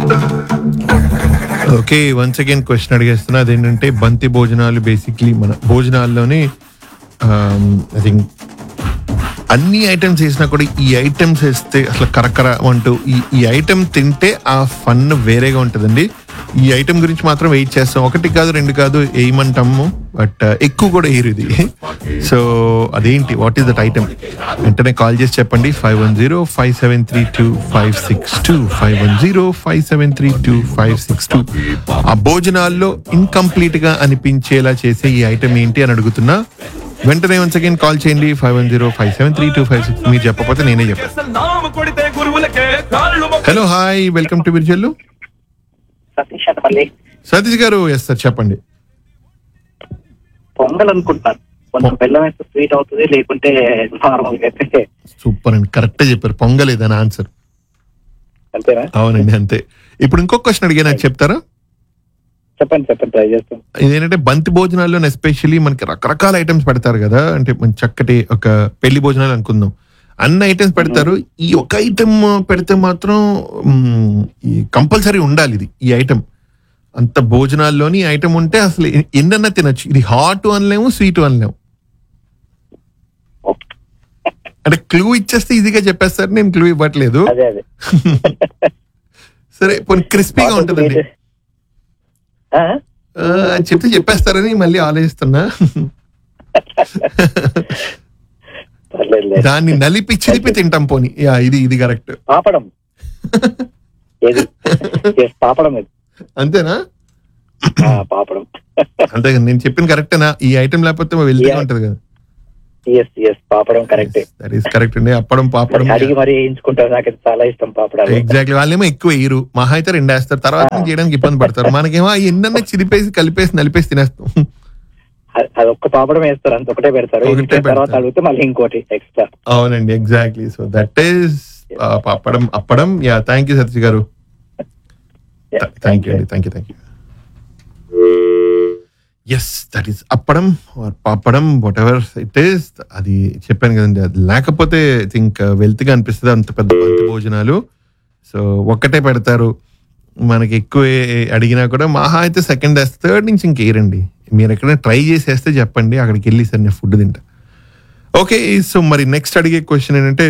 Okay, once again question అడిగేస్తున్నా. అదేంటంటే బంతి భోజనాలు బేసిక్లీ మన భోజనాల్లోనే ఐ థింక్ అన్ని ఐటమ్స్ వేసినా కూడా ఈ ఐటమ్స్ వేస్తే అసలు కరకర అంటూ ఈ ఐటమ్ తింటే ఆ ఫన్ వేరేగా ఉంటుందండి. ఈ ఐటమ్ గురించి మాత్రం వెయిట్ చేస్తాం. ఒకటి కాదు, రెండు కాదు, వేయమంటాము, బట్ ఎక్కువ కూడా వేయరు ఇది. సో అదేంటి, వాట్ ఈస్ దట్ ఐటమ్? వెంటనే కాల్ చేసి చెప్పండి. 510-573-2562 510-573-2562. ఆ భోజనాల్లో ఇన్కంప్లీట్ గా అనిపించేలా చేసే ఈ ఐటమ్ ఏంటి అని అడుగుతున్నా. వెంటనే వన్స్ అగైన్ కాల్ చేయండి. 510-573-2562. మీరు చెప్పకపోతే నేనే చెప్పాను. Hello, hi, welcome to విర్జల్లు. Satish గారు, ఎస్ సార్, చెప్పండి. పొంగల్ అనుకుంటున్నాను, కొంచెం బెల్లం వేస్తే స్వీట్ అవుతుంది, లేకుంటే నార్మల్ అయితే. సూపర్ అండి, కరెక్ట్ చెప్పారు. పొంగలేదని ఆన్సర్. అంతేనా? అవునండి, అంతే. ఇప్పుడు ఇంకొక క్వశ్చన్ అడిగా, నాకు చెప్తారా? చెప్పండి ట్రై చేస్తాం. ఇదేంటంటే బంతి భోజనాల్లో ఎస్పెషల్లీ మనకి రకరకాల ఐటమ్స్ పెడతారు కదా. అంటే మంచి చక్కటి ఒక పెళ్లి భోజనాలు అనుకుందాం, అన్ని ఐటమ్స్ పెడతారు. ఈ ఒక ఐటమ్ పెడితే మాత్రం కంపల్సరీ ఉండాలి ఇది, ఈ ఐటమ్. అంత భోజనాల్లోని ఈ ఐటమ్ ఉంటే అసలు ఎన్నన్నా తినచ్చు. ఇది హాట్ అనలేము, స్వీట్ అనలేము. అంటే క్లూ ఇచ్చేస్తే ఈజీగా చెప్పేస్తారు, నేను క్లూ ఇవ్వట్లేదు. సరే, పోనీ క్రిస్పీగా ఉంటుందండి. చెప్తే చెప్పేస్తారని మళ్ళీ ఆలోచిస్తున్నా. దాన్ని నలిపి చిలిపి తింటాం. పోనీ ఇది కరెక్ట్. పాపడం. అంతేనా? పాపడం. అంతే కదా, నేను చెప్పింది కరెక్టేనా? ఈ ఐటమ్ లేకపోతే వెళ్తూనే ఉంటది కదా. Pampadum correct. That is correct అండి. అప్పడం, పాపడం అడిగి మరి వేయించుకుంటారు, నాకు చాలా ఇష్టం పాపడాలు. ఎగ్జాక్ట్లీ. వాళ్ళేమో ఎక్కువ వేయరు, మహా అయితే 2 వేస్తారు, తర్వాత చేయడానికి ఇబ్బంది పడతారు. మనకేమో ఎన్నన్నా చిలిపేసి కలిపేసి నలిపేసి తినేస్తాం. అది ఒక్క పాపడం వేస్తారు, అంత ఒకటే పెడతారు, తర్వాత అడిగితే మళ్ళీ ఇంకోటి ఎక్స్ట్రా. అవునండి, exactly. So that is appadam. Yeah, thank you Satish గారు. థ్యాంక్ యూ అండి, thank you. Yes, that is appadam are Pampadum, what ever it is. అది చెప్పాను కదండి, అది లేకపోతే ఐ థింక్ వెల్త్గా అనిపిస్తుంది అంత పెద్ద బంతి భోజనాలు. సో ఒక్కటే పెడతారు, మనకి ఎక్కువ అడిగినా కూడా మహా అయితే సెకండ్ వేస్తే, థర్డ్ నుంచి ఇంకేరండి. మీరు ఎక్కడైనా ట్రై చేసేస్తే చెప్పండి, అక్కడికి వెళ్ళి సార్ నేను ఫుడ్ తింటా. ఓకే, సో మరి నెక్స్ట్ అడిగే క్వశ్చన్ ఏంటంటే,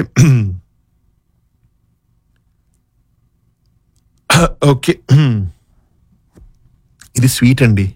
ఓకే, ఇది స్వీట్ అండి.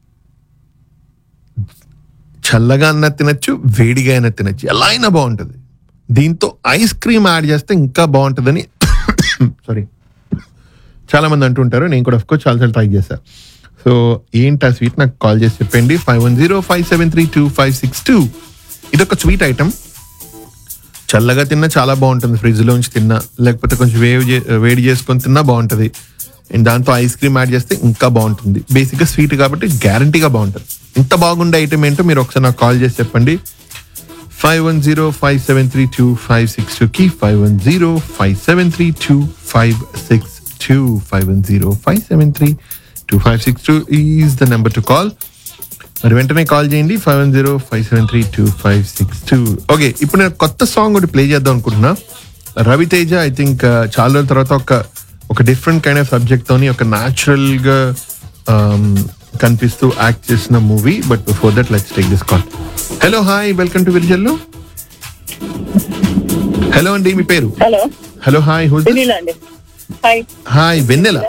చల్లగా అన్న తినచ్చు, వేడిగా అయినా తినచ్చు, ఎలా అయినా బాగుంటుంది. దీంతో ఐస్ క్రీమ్ యాడ్ చేస్తే ఇంకా బాగుంటుందని సారీ చాలా మంది అంటుంటారు. నేను కూడా ఆఫ్కోర్స్ చాలాసార్లు ట్రై చేశాను. సో ఏంటి ఆ స్వీట్, నాకు కాల్ చేసి చెప్పండి. 510-573-2562. ఇదొక స్వీట్ ఐటమ్. చల్లగా తిన్నా చాలా బాగుంటుంది, ఫ్రిడ్జ్లోంచి తిన్నా, లేకపోతే కొంచెం వేడి చేసుకొని తిన్నా బాగుంటుంది. అండ్ దాంతో ఐస్ క్రీమ్ యాడ్ చేస్తే ఇంకా బాగుంటుంది. బేసిక్గా స్వీట్ కాబట్టి గ్యారంటీగా బాగుంటుంది. ఇంత బాగుండే ఐటమ్ ఏంటో మీరు ఒకసారి నాకు కాల్ చేసి చెప్పండి. 510-573-2562కి 510-573-2562 510-573-2562 is the number to call. మరి వెంటనే కాల్ చేయండి. 510-573-2562. ఓకే, ఇప్పుడు నేను కొత్త సాంగ్ ఒకటి ప్లే చేద్దాం అనుకుంటున్నా. రవితేజ ఐ థింక్ చాలా రోజుల తర్వాత ఒక డిఫరెంట్ కైండ్ ఆఫ్ సబ్జెక్ట్ తోని ఒక న్యాచురల్ గా కనిపిస్తూ యాక్ట్ చేసిన movie. But before that let's take this call. Hello, hi, welcome to విర్జల్లు. Hello అండి, మీ పేరు? Hello, hi, who's this? Hi, వెన్నెల.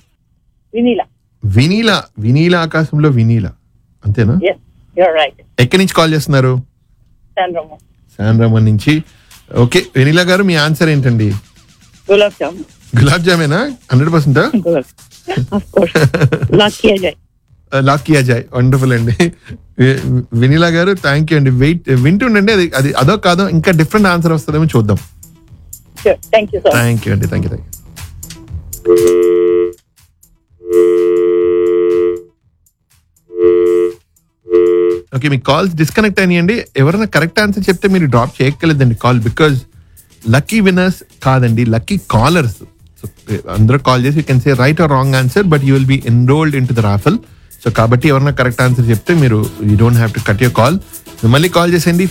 వినీల ఆకాశంలో వినీల, అంతేనా? ఎక్కడి నుంచి కాల్ చేస్తున్నారు? శాండ్రమన్ నుంచి. ఓకే, వెనీలా గారు, మీ ఆన్సర్ ఏంటండి? గులాబ్ జామేనా? 100%? లాకియా జాయ్. వండర్ఫుల్ అండి. వెనీలా గారు, థ్యాంక్ యూ అండి. వింటుండండి, అది అదో కాదో ఇంకా డిఫరెంట్ ఆన్సర్ వస్తుందేమో చూద్దాం. థ్యాంక్ యూ అండి, thank you. Okay, me calls disconnect అయినాయండి. ఎవరైనా కరెక్ట్ ఆన్సర్ చెప్తే మీరు drop చేయక్కర్లేదండి call, because lucky winners కాదండి, లక్కీ కాలర్స్. సో అందరూ కాల్ చేసి you can say right are wrong answer, but you will be enrolled in to the raffle. So కాబట్టి ఎవరైనా correct answer చెప్తే మీరు you don't have to cut your call. మళ్ళీ call చేసేయండి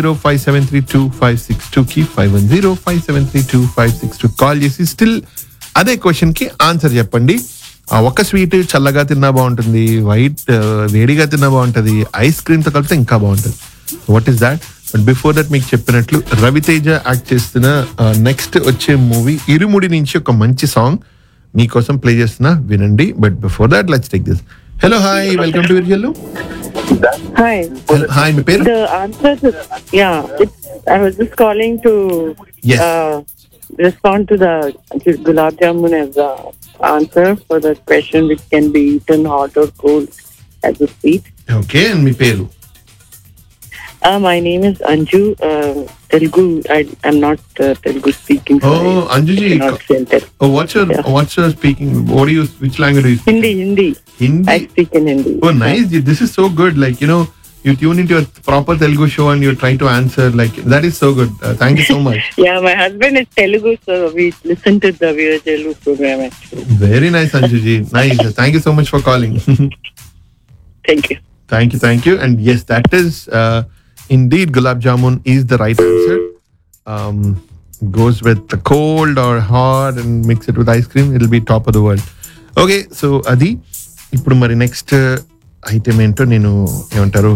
510-573-2562కి 510-573-2562 call చేసి still అదే క్వశ్చన్ కి ఆన్సర్ చెప్పండి. ఒక స్వీట్ చల్లగా తిన్నా బాగుంటుంది, వైట్ వేడిగా తిన్నా బాగుంటుంది, ఐస్ క్రీమ్ తో కలిపితే ఇంకా బాగుంటుంది. What is that? But before that మీకు చెప్పినట్లు రవితేజ యాక్ట్ చేస్తున్న నెక్స్ట్ వచ్చే మూవీ ఇరుముడి నుంచి ఒక మంచి సాంగ్ మీకోసం ప్లే చేస్తున్నా, వినండి. But before that let's take this. Hello, hi, welcome to విర్జల్లు. Hi. Hi, మీ పేరు? The answer to I was just calling to Yes. respond to the gulab jamun as the answer for the question which can be eaten hot or cold as a sweet. Okay, and మీ పేరు? My name is Anju. Telugu. I'm not Telugu speaking. So Oh, Anjuji. I cannot say Telugu. Oh, what's your speaking? Which language do you speak? Hindi. Hindi. I speak in Hindi. Oh, nice. This is so good. Like, you tune into a proper Telugu show and you try to answer. Like, that is so good. Thank you so much. Yeah, my husband is Telugu, so we listen to the Telugu program actually. Very nice, Anjuji. Nice. Thank you so much for calling. Thank you. Thank you. And yes, that is indeed gulab jamun is the right answer. Goes with the cold or hot and mix it with ice cream. It'll be top of the world. Okay, so అది ఇప్పుడు మరి next item ఏంటో నేను ఏమంటారు,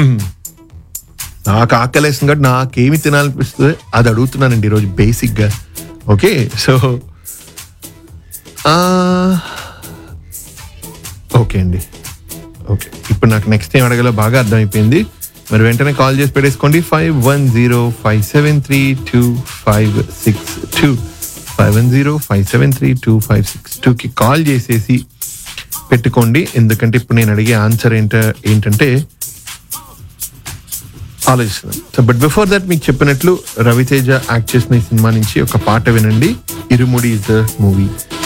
నాకు ఆకలేస్తుంది కాబట్టి నాకేమి తినాలనిపిస్తుంది అది అడుగుతున్నానండి ఈరోజు బేసిక్గా. ఓకే, సో ఓకే అండి. ఓకే, ఇప్పుడు నాకు నెక్స్ట్ ఏం అడగాలో బాగా అర్థమైపోయింది. మరి వెంటనే కాల్ చేసి పెట్టేసుకోండి. 5105732562 5105732562కి కాల్ చేసేసి పెట్టుకోండి. ఎందుకంటే ఇప్పుడు నేను అడిగే ఆన్సర్ ఏంటంటే ఆలోచిస్తున్నాను. సో బట్ బిఫోర్ దట్ మీకు చెప్పినట్లు రవితేజ యాక్ట్ చేసిన ఈ సినిమా నుంచి ఒక పాట వినండి. ఇరుముడి ఇస్ ద మూవీ.